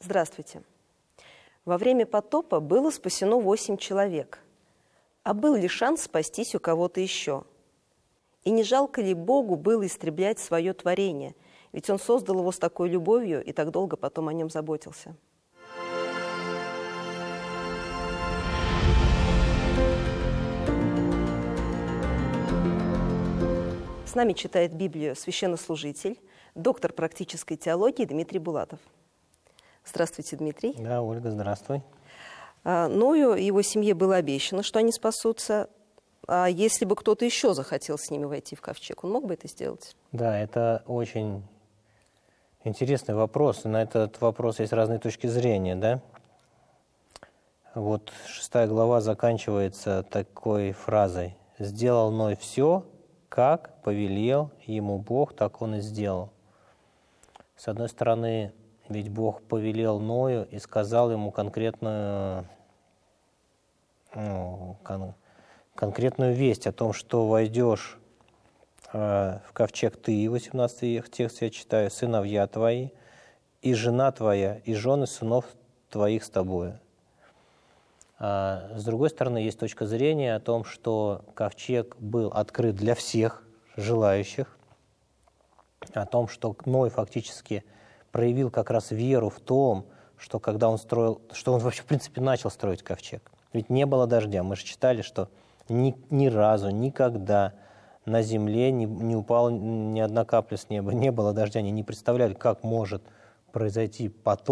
Здравствуйте. Во время потопа было спасено 8 человек. А был ли шанс спастись у кого-то еще? И не жалко ли Богу было истреблять свое творение? Ведь Он создал его с такой любовью и так долго потом о нем заботился. С нами читает Библию священнослужитель, доктор практической теологии Дмитрий Булатов. Здравствуйте, Дмитрий. Да, Ольга, здравствуй. Ною и его семье было обещано, что они спасутся. А если бы кто-то еще захотел с ними войти в ковчег, он мог бы это сделать? Да, это очень интересный вопрос. На этот вопрос есть разные точки зрения, да? Вот 6 глава заканчивается такой фразой: «Сделал Ной все, как повелел ему Бог, так он и сделал». С одной стороны, ведь Бог повелел Ною и сказал ему конкретную весть о том, что войдешь в ковчег ты, 18 текст я читаю, сыновья твои, и жена твоя, и жены сынов твоих с тобою. С другой стороны, есть точка зрения о том, что ковчег был открыт для всех желающих, о том, что Ной фактически проявил как раз веру в том, что когда он строил, что он вообще в принципе начал строить ковчег. Ведь не было дождя. Мы же читали, что ни разу, никогда на земле не упала ни одна капля с неба, не было дождя. Они не представляли, как может произойти потоп,